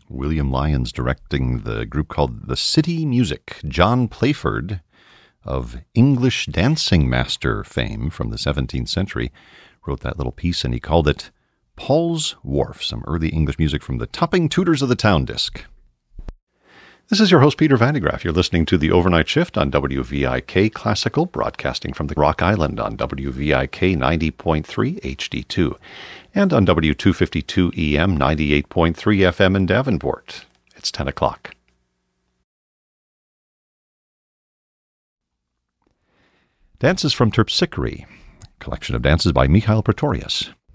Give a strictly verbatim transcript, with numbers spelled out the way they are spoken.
William Lyons directing the group called The City Music. John Playford, of English dancing master fame from the seventeenth century, wrote that little piece, and he called it Paul's Wharf, some early English music from the Topping Tutors of the Town disc. This is your host, Peter Vandegraff. You're listening to The Overnight Shift on W V I K Classical, broadcasting from the Rock Island on W V I K ninety point three H D two, and on W two fifty-two E M ninety-eight point three F M in Davenport. It's ten o'clock. Dances from Terpsichore, collection of dances by Mikhail Pretorius.